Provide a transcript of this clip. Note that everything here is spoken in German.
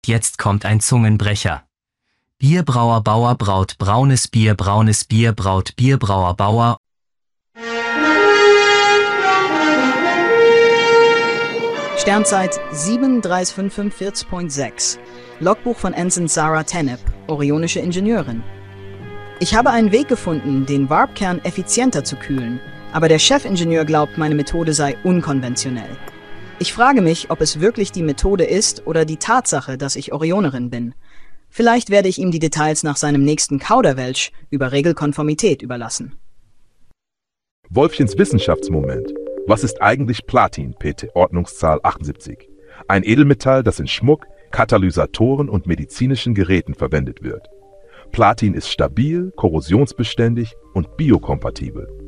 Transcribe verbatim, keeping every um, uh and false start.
jetzt kommt ein Zungenbrecher. Bierbrauer Bauer braut braunes Bier, braunes Bier braut Bierbrauer Bauer. Sternzeit sieben drei fünf fünf vier Punkt sechs. Logbuch von Ensign Sarah Tennep, orionische Ingenieurin. Ich habe einen Weg gefunden, den Warp-Kern effizienter zu kühlen, aber der Chefingenieur glaubt, meine Methode sei unkonventionell. Ich frage mich, ob es wirklich die Methode ist oder die Tatsache, dass ich Orionerin bin. Vielleicht werde ich ihm die Details nach seinem nächsten Kauderwelsch über Regelkonformität überlassen. Wolfchens Wissenschaftsmoment. Was ist eigentlich Platin, P T, Ordnungszahl achtundsiebzig? Ein Edelmetall, das in Schmuck, Katalysatoren und medizinischen Geräten verwendet wird. Platin ist stabil, korrosionsbeständig und biokompatibel.